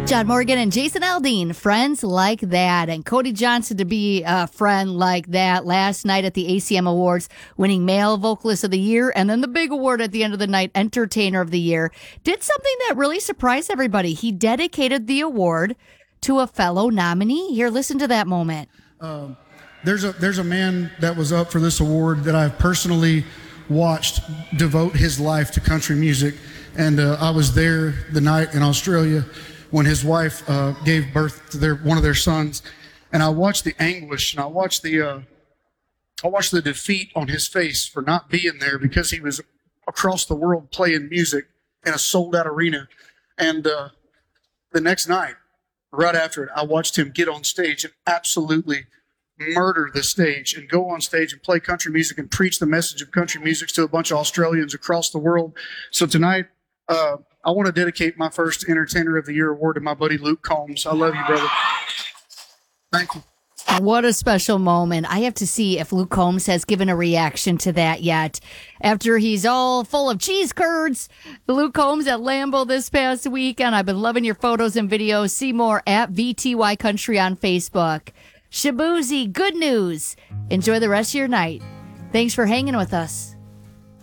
John Morgan and Jason Aldean, friends like that. And Cody Johnson to be a friend like that last night at the ACM Awards, winning Male Vocalist of the Year, and then the big award at the end of the night, Entertainer of the Year. Did something that really surprised everybody. He dedicated the award to a fellow nominee. Here, listen to that moment. There's a man that was up for this award that I've personally watched devote his life to country music. And I was there the night in Australia when his wife gave birth to one of their sons, and I watched the anguish and I watched the defeat on his face for not being there because he was across the world playing music in a sold-out arena. And the next night, right after it, I watched him get on stage and absolutely murder the stage and go on stage and play country music and preach the message of country music to a bunch of Australians across the world. So tonight, I want to dedicate my first Entertainer of the Year award to my buddy Luke Combs. I love you, brother. Thank you. What a special moment. I have to see if Luke Combs has given a reaction to that yet. After he's all full of cheese curds, Luke Combs at Lambeau this past weekend. I've been loving your photos and videos. See more at VTY Country on Facebook. Shaboozey, good news. Enjoy the rest of your night. Thanks for hanging with us.